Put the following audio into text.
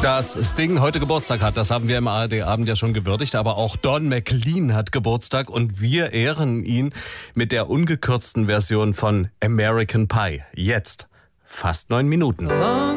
Dass Sting heute Geburtstag hat, das haben wir im ARD-Abend ja schon gewürdigt, aber auch Don McLean hat Geburtstag und wir ehren ihn mit der ungekürzten Version von American Pie. Jetzt fast 9 Minuten.